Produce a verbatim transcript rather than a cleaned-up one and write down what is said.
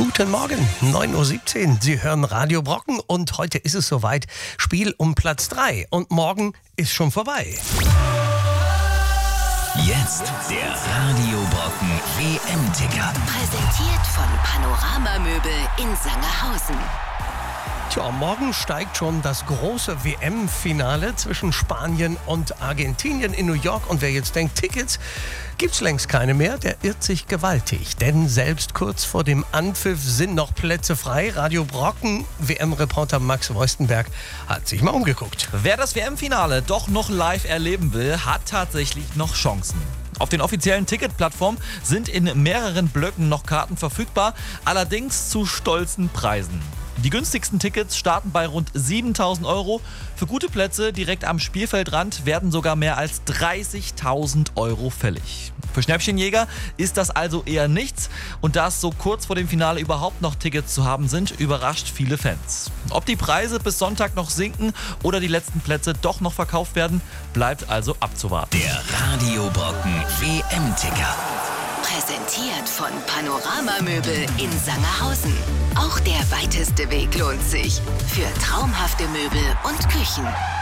Guten Morgen, neun Uhr siebzehn. Sie hören Radio Brocken und heute ist es soweit. Spiel um Platz drei und morgen ist schon vorbei. Jetzt der Radio Brocken W M-Ticker. Präsentiert von Panorama Möbel in Sangerhausen. Tja, morgen steigt schon das große W M-Finale zwischen Spanien und Argentinien in New York. Und wer jetzt denkt, Tickets gibt's längst keine mehr, der irrt sich gewaltig. Denn selbst kurz vor dem Anpfiff sind noch Plätze frei. Radio Brocken W M-Reporter Max Woistenberg hat sich mal umgeguckt. Wer das W M-Finale doch noch live erleben will, hat tatsächlich noch Chancen. Auf den offiziellen Ticketplattformen sind in mehreren Blöcken noch Karten verfügbar, allerdings zu stolzen Preisen. Die günstigsten Tickets starten bei rund siebentausend Euro. Für gute Plätze direkt am Spielfeldrand werden sogar mehr als dreißigtausend Euro fällig. Für Schnäppchenjäger ist das also eher nichts. Und da es so kurz vor dem Finale überhaupt noch Tickets zu haben sind, überrascht viele Fans. Ob die Preise bis Sonntag noch sinken oder die letzten Plätze doch noch verkauft werden, bleibt also abzuwarten. Der Radio Brocken W M-Ticker. Präsentiert von Panorama Möbel in Sangerhausen. Auch der weiteste Weg lohnt sich. Für traumhafte Möbel und Küchen.